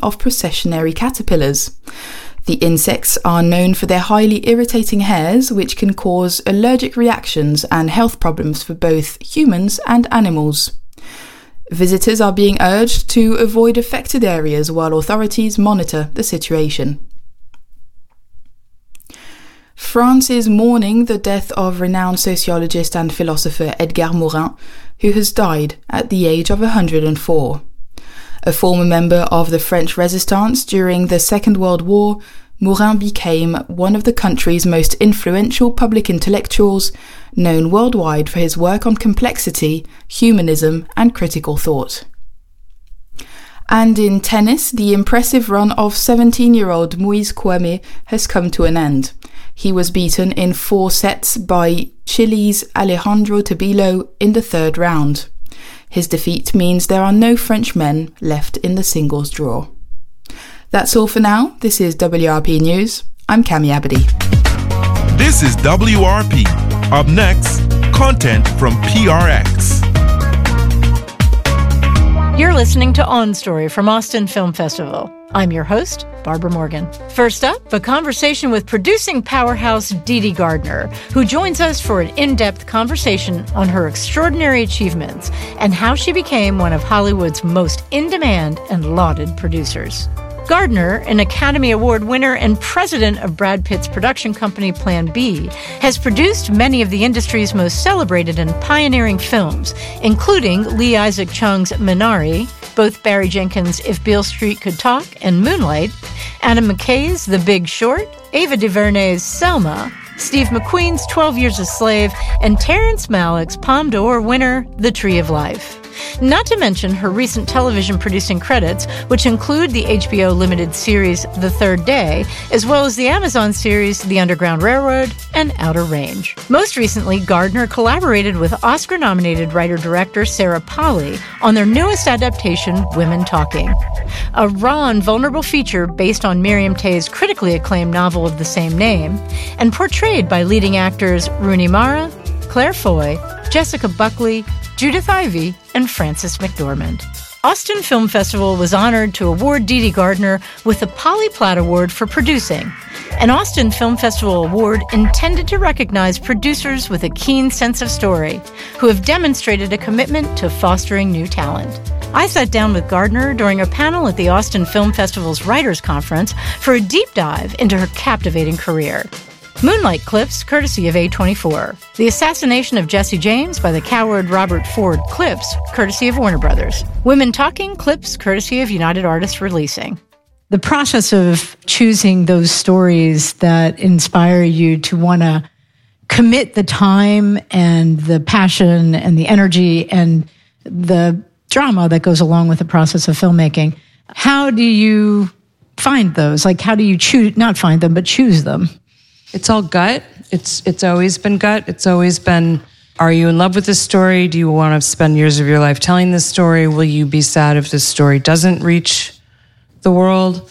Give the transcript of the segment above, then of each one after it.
of processionary caterpillars. The insects are known for their highly irritating hairs, which can cause allergic reactions and health problems for both humans and animals. Visitors are being urged to avoid affected areas while authorities monitor the situation. France is mourning the death of renowned sociologist and philosopher Edgar Morin, who has died at the age of 104. A former member of the French Resistance during the Second World War, Morin became one of the country's most influential public intellectuals, known worldwide for his work on complexity, humanism, and critical thought. And in tennis, the impressive run of 17-year-old Moise Kouame has come to an end. He was beaten in 4 sets by Chile's Alejandro Tabilo in the third round. His defeat means there are no French men left in the singles draw. That's all for now. This is WRP News. I'm Cami Abadi. This is WRP. Up next, content from PRX. You're listening to On Story from Austin Film Festival. I'm your host, Barbara Morgan. First up, a conversation with producing powerhouse Dede Gardner, who joins us for an in-depth conversation on her extraordinary achievements and how she became one of Hollywood's most in-demand and lauded producers. Gardner, an Academy Award winner and president of Brad Pitt's production company Plan B, has produced many of the industry's most celebrated and pioneering films, including Lee Isaac Chung's Minari, both Barry Jenkins' If Beale Street Could Talk and Moonlight, Adam McKay's The Big Short, Ava DuVernay's Selma, Steve McQueen's 12 Years a Slave, and Terrence Malick's Palme d'Or winner, The Tree of Life. Not to mention her recent television producing credits, which include the HBO limited series The Third Day, as well as the Amazon series The Underground Railroad and Outer Range. Most recently, Gardner collaborated with Oscar-nominated writer-director Sarah Polley on their newest adaptation, Women Talking, a raw and vulnerable feature based on Miriam Tay's critically acclaimed novel of the same name, and portrayed by leading actors Rooney Mara, Claire Foy, Jessica Buckley, Judith Ivey, and Frances McDormand. Austin Film Festival was honored to award Dede Gardner with the Polly Platt Award for producing, an Austin Film Festival award intended to recognize producers with a keen sense of story who have demonstrated a commitment to fostering new talent. I sat down with Gardner during a panel at the Austin Film Festival's Writers' Conference for a deep dive into her captivating career. Moonlight clips, courtesy of A24. The Assassination of Jesse James by the coward Robert Ford clips, courtesy of Warner Brothers. Women Talking clips, courtesy of United Artists Releasing. The process of choosing those stories that inspire you to want to commit the time and the passion and the energy and the drama that goes along with the process of filmmaking, how do you find those? Like, how do you choose, not find them, but choose them? It's all gut. It's always been gut. It's always been, are you in love with this story? Do you want to spend years of your life telling this story? Will you be sad if this story doesn't reach the world?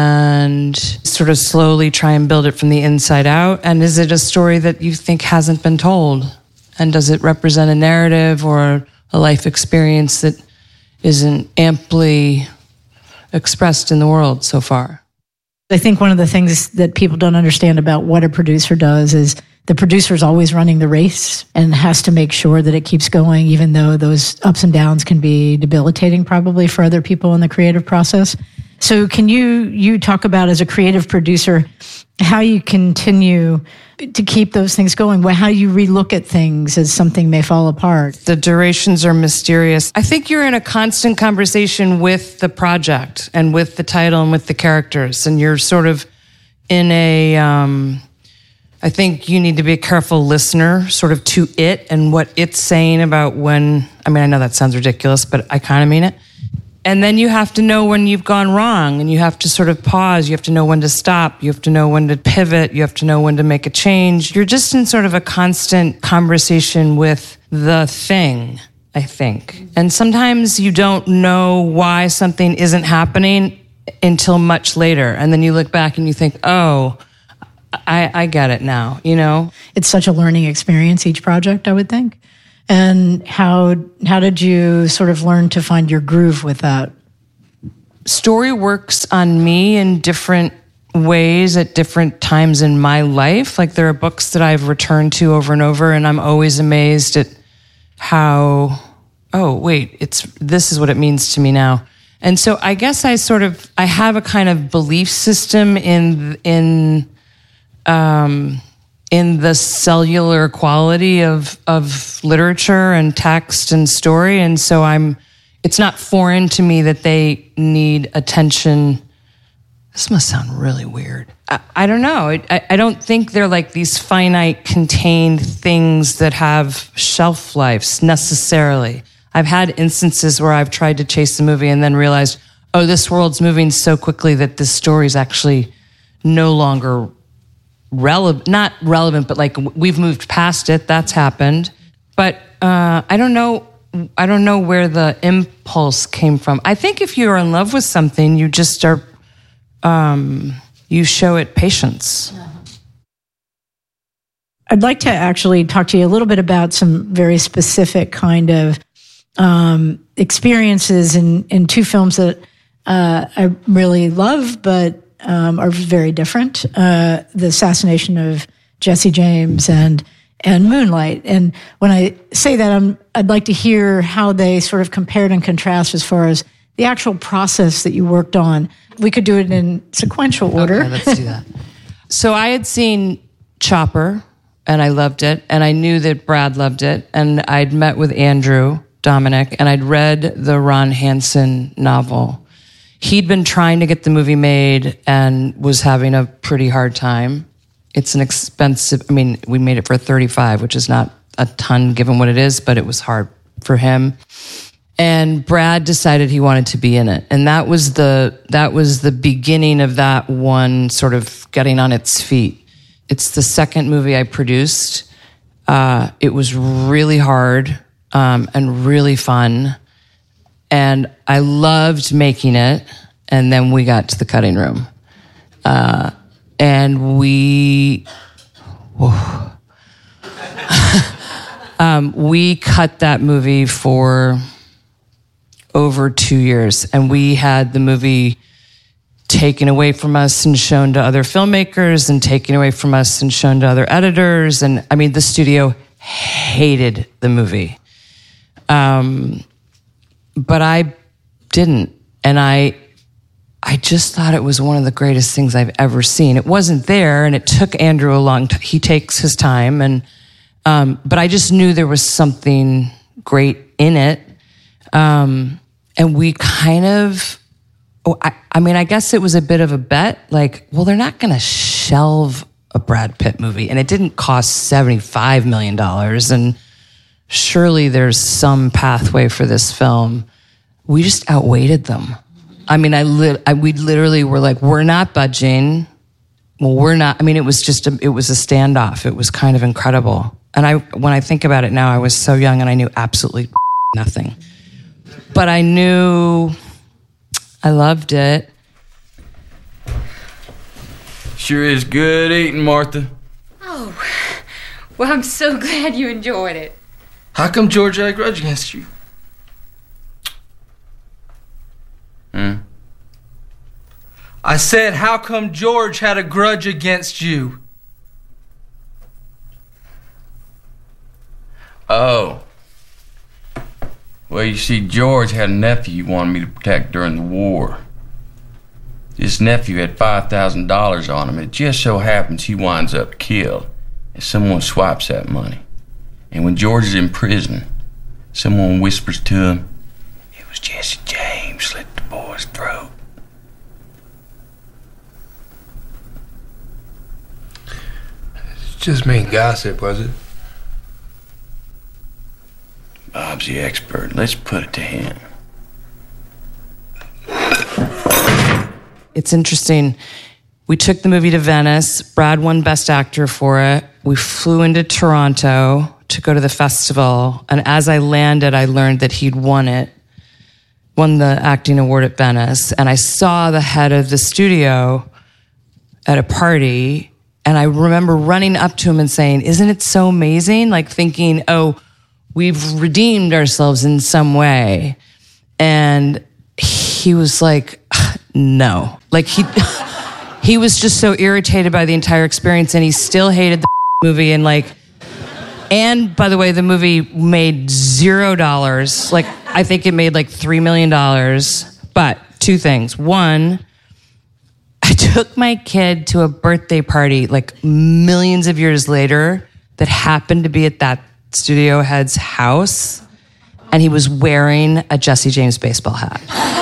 And sort of slowly try and build it from the inside out. And is it a story that you think hasn't been told? And does it represent a narrative or a life experience that isn't amply expressed in the world so far? I think one of the things that people don't understand about what a producer does is the producer is always running the race and has to make sure that it keeps going, even though those ups and downs can be debilitating probably for other people in the creative process. So can you talk about, as a creative producer, how you continue to keep those things going, how you relook at things as something may fall apart? The durations are mysterious. I think you're in a constant conversation with the project and with the title and with the characters, and you're sort of in a, I think you need to be a careful listener sort of to it and what it's saying about when, I mean, I know that sounds ridiculous, but I kind of mean it. And then you have to know when you've gone wrong, and you have to sort of pause. You have to know when to stop. You have to know when to pivot. You have to know when to make a change. You're just in sort of a constant conversation with the thing, I think. And sometimes you don't know why something isn't happening until much later. And then you look back and you think, oh, I get it now, you know? It's such a learning experience, each project, I would think. And how did you sort of learn to find your groove with that? story works on me in different ways at different times in my life. Like there are books that I've returned to over and over, and I'm always amazed at how, this is what it means to me now. And so I guess I have a kind of belief system in the cellular quality of literature and text and story. And so it's not foreign to me that they need attention. This must sound really weird. I don't know. I don't think they're like these finite, contained things that have shelf lives necessarily. I've had instances where I've tried to chase a movie and then realized, oh, this world's moving so quickly that this story's actually no longer not relevant, but like we've moved past it. That's happened. But I don't know where the impulse came from. I think if you're in love with something, you just are, you show it patience. I'd like to actually talk to you a little bit about some very specific kind of experiences in two films that I really love, but are very different. The assassination of Jesse James and Moonlight. And when I say that, I'd like to hear how they sort of compared and contrast as far as the actual process that you worked on. We could do it in sequential order. Okay, let's do that. So I had seen Chopper, and I loved it, and I knew that Brad loved it, and I'd met with Andrew Dominic, and I'd read the Ron Hansen novel. He'd been trying to get the movie made and was having a pretty hard time. It's an expensive, we made it for $35, which is not a ton given what it is, but it was hard for him. And Brad decided he wanted to be in it. And that was the beginning of that one sort of getting on its feet. It's the second movie I produced. It was really hard and really fun. And I loved making it. And then we got to the cutting room. And we cut that movie for over 2 years. And we had the movie taken away from us and shown to other filmmakers and taken away from us and shown to other editors. And the studio hated the movie. But I didn't. And I just thought it was one of the greatest things I've ever seen. It wasn't there, and it took Andrew a long time. He takes his time, but I just knew there was something great in it. And we kind of, I guess it was a bit of a bet, like, well, they're not going to shelve a Brad Pitt movie, and it didn't cost $75 million, and surely there's some pathway for this film. We just outweighted them. We literally were like, we're not budging. Well, we're not. It was it was a standoff. It was kind of incredible. And when I think about it now, I was so young and I knew absolutely nothing. But I knew I loved it. Sure is good eating, Martha. Oh, well, I'm so glad you enjoyed it. How come George had a grudge against you? I said, how come George had a grudge against you? Oh. Well, you see, George had a nephew he wanted me to protect during the war. This nephew had $5,000 on him. It just so happens he winds up killed, and someone swipes that money. And when George is in prison, someone whispers to him, it was Jesse James slit the boy's throat. Just main gossip, was it? Bob's the expert. Let's put it to him. It's interesting. We took the movie to Venice. Brad won Best Actor for it. We flew into Toronto to go to the festival. And as I landed, I learned that he'd won the acting award at Venice. And I saw the head of the studio at a party. And I remember running up to him and saying, isn't it so amazing? Like thinking, oh, we've redeemed ourselves in some way. And he was like, no. Like he was just so irritated by the entire experience, and he still hated the movie. And by the way, the movie made $0. Like, I think it made like $3 million. But two things. One, I took my kid to a birthday party like millions of years later that happened to be at that studio head's house, and he was wearing a Jesse James baseball hat.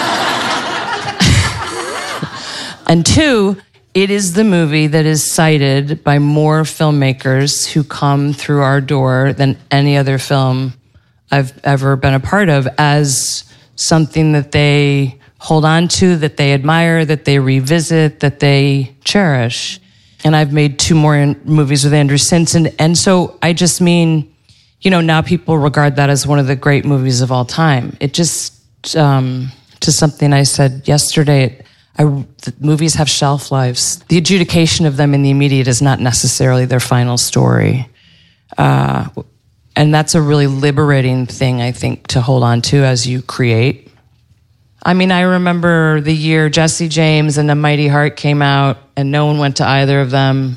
And two, it is the movie that is cited by more filmmakers who come through our door than any other film I've ever been a part of as something that they hold on to, that they admire, that they revisit, that they cherish. And I've made 2 more movies with Andrew since. And so I just mean, now people regard that as one of the great movies of all time. It just, to something I said yesterday, the movies have shelf lives. The adjudication of them in the immediate is not necessarily their final story. And that's a really liberating thing, I think, to hold on to as you create. I mean, I remember the year Jesse James and The Mighty Heart came out, and no one went to either of them.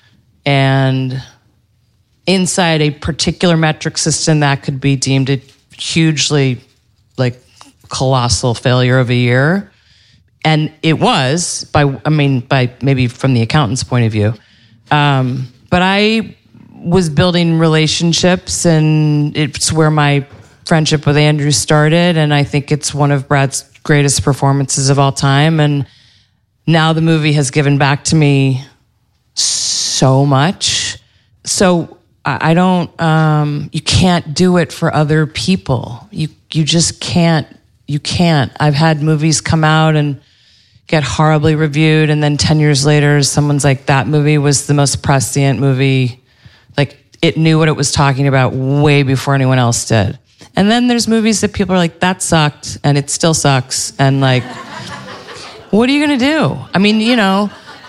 And inside a particular metric system, that could be deemed a hugely, colossal failure of a year. And it was, by maybe from the accountant's point of view. But I was building relationships, and it's where my friendship with Andrew started, and I think it's one of Brad's greatest performances of all time. And now the movie has given back to me so much. So I don't, you can't do it for other people. You just can't. You can't. I've had movies come out and get horribly reviewed, and then 10 years later, someone's like, that movie was the most prescient movie. Like, it knew what it was talking about way before anyone else did. And then there's movies that people are like, that sucked, and it still sucks. And what are you going to do? I mean, I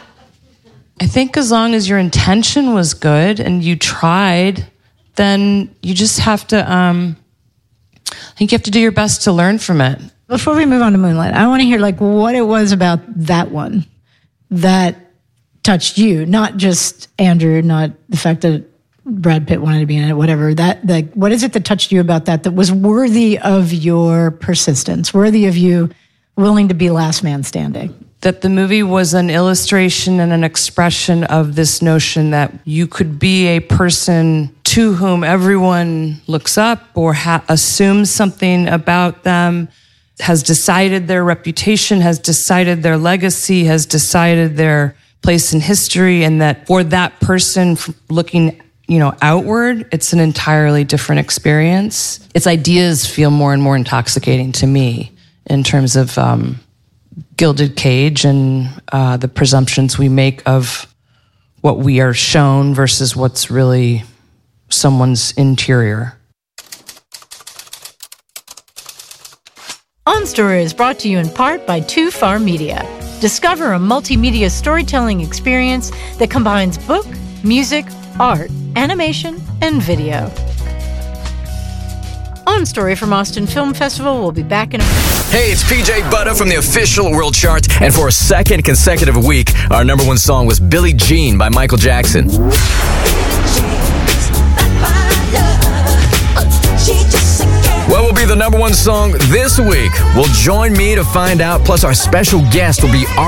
think as long as your intention was good and you tried, then you just have to, I think you have to do your best to learn from it. Before we move on to Moonlight, I want to hear what it was about that one that touched you, not just Andrew, not the fact that Brad Pitt wanted to be in it, whatever. What is it that touched you about that was worthy of your persistence, worthy of you willing to be last man standing? That the movie was an illustration and an expression of this notion that you could be a person to whom everyone looks up or assumes something about them, has decided their reputation, has decided their legacy, has decided their place in history, and that for that person looking outward, it's an entirely different experience. Its ideas feel more and more intoxicating to me in terms of Gilded Cage and the presumptions we make of what we are shown versus what's really someone's interior. On Story is brought to you in part by Too Far Media. Discover a multimedia storytelling experience that combines book, music, art, animation, and video. On Story from Austin Film Festival will be back in a... Hey, it's PJ Butter from the official world chart, and for a second consecutive week, our #1 song was Billie Jean by Michael Jackson. What will be the #1 song this week? Well, join me to find out, plus our special guest will be